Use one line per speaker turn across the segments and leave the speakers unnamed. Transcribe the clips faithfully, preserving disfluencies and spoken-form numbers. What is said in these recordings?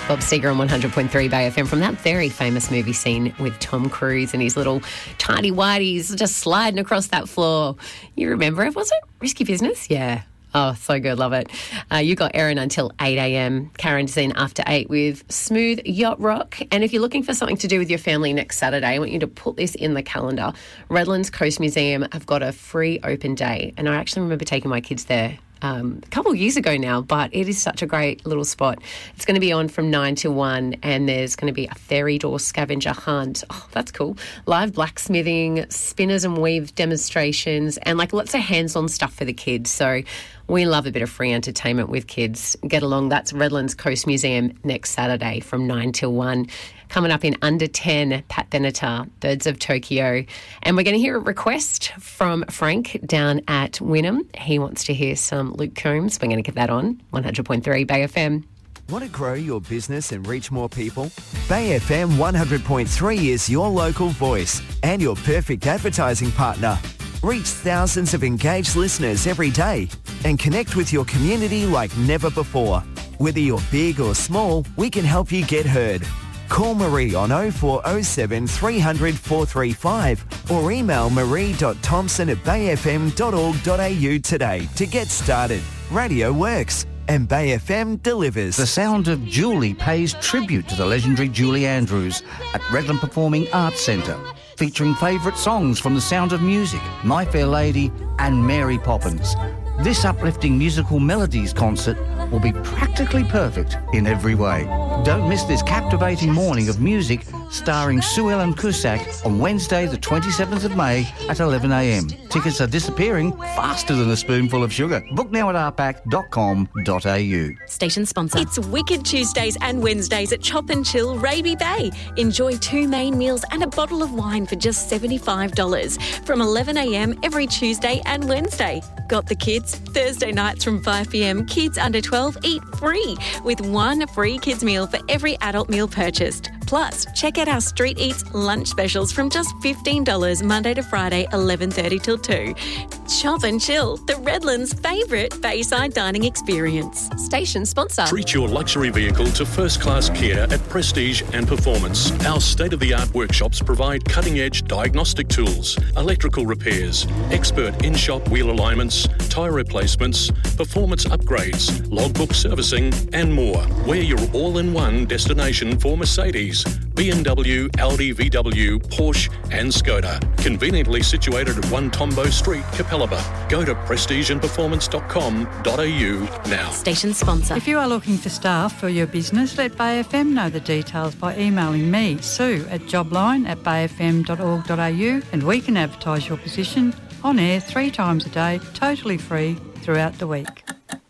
Bob Seger on one hundred point three Bay F M from that very famous movie scene with Tom Cruise and his little tidy whities just sliding across that floor. You remember it, was it? Risky Business? Yeah. Oh, so good. Love it. Uh, you got Erin until eight a.m. Karen's in after eight with Smooth Yacht Rock. And if you're looking for something to do with your family next Saturday, I want you to put this in the calendar. Redlands Coast Museum have got a free open day. And I actually remember taking my kids there Um, a couple of years ago now, but it is such a great little spot. It's going to be on from nine to one, and there's going to be a fairy door scavenger hunt. Oh, that's cool. Live blacksmithing, spinners and weave demonstrations, and like lots of hands-on stuff for the kids. So we love a bit of free entertainment with kids. Get along. That's Redlands Coast Museum next Saturday from nine till one. Coming up in under ten, Pat Benatar, Birds of Tokyo. And we're going to hear a request from Frank down at Wynnum. He wants to hear some Luke Combs. We're going to get that on one hundred point three Bay F M.
Want to grow your business and reach more people? Bay F M one hundred point three is your local voice and your perfect advertising partner. Reach thousands of engaged listeners every day and connect with your community like never before. Whether you're big or small, we can help you get heard. Call Marie on oh four oh seven, three hundred, four three five or email marie dot thompson at bay f m dot org dot a u today to get started. Radio works and Bay F M delivers.
The Sound of Julie pays tribute to the legendary Julie Andrews at Redland Performing Arts Centre, featuring favourite songs from The Sound of Music, My Fair Lady and Mary Poppins. This uplifting musical melodies concert will be practically perfect in every way. Don't miss this captivating morning of music starring Sue Ellen Cusack on Wednesday the twenty-seventh of May at eleven a m. Tickets are disappearing faster than a spoonful of sugar. Book now at r pac dot com dot a u.
Station sponsor.
It's Wicked Tuesdays and Wednesdays at Chop and Chill Raby Bay. Enjoy two main meals and a bottle of wine for just seventy-five dollars from eleven a m every Tuesday and Wednesday. Got the kids? Thursday nights from five p m, kids under twelve eat free with one free kids meal for every adult meal purchased. Plus, check out our Street Eats lunch specials from just fifteen dollars Monday to Friday, eleven thirty till two. Chop and Chill, the Redlands' favourite Bayside dining experience.
Station sponsor.
Treat your luxury vehicle to first-class care at Prestige and Performance. Our state-of-the-art workshops provide cutting-edge diagnostic tools, electrical repairs, expert in-shop wheel alignments, tyre replacements, performance upgrades, logbook servicing and more. We're your all-in-one destination for Mercedes, B M W, Audi, V W, Porsche and Skoda. Conveniently situated at one Tombo Street, Capalaba. Go to prestige and performance dot com dot a u now.
Station sponsor.
If you are looking for staff for your business, let Bay F M know the details by emailing me, Sue, at jobline at bay f m dot org dot a u, and we can advertise your position on air three times a day, totally free throughout the week.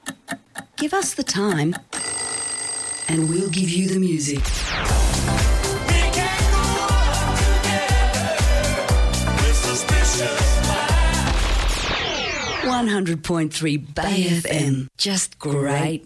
Give us the time and we'll give you the music. one hundred point three Bay F M. Just great